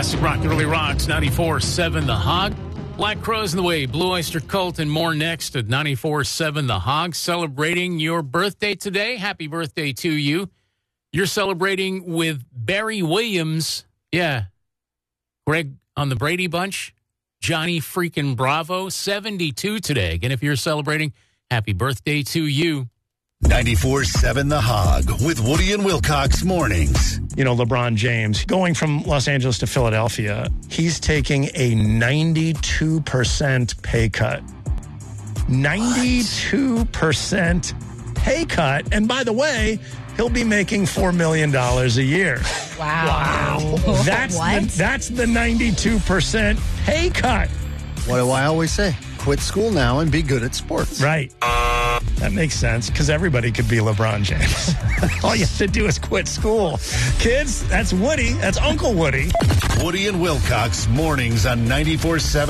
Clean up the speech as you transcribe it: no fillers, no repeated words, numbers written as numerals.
Classic rock that really rocks. 94.7 The Hog. Black Crowes in the Way, Blue Oyster Cult, and more next at 94.7 The Hog. Celebrating your birthday today. Happy birthday to you. You're celebrating with Barry Williams. Yeah. Greg on the Brady Bunch. Johnny freaking Bravo. 72 today. Again, if you're celebrating, happy birthday to you. 94.7 The Hog with Woody and Wilcox mornings. You know, LeBron James, going from Los Angeles to Philadelphia, he's taking a 92% pay cut. 92% pay cut. And by the way, he'll be making $4 million a year. Wow. That's the 92% pay cut. What do I always say? Quit school now and be good at sports. Right. That makes sense because everybody could be LeBron James. All you have to do is quit school. Kids, that's Woody. That's Uncle Woody. Woody and Wilcox mornings on 94.7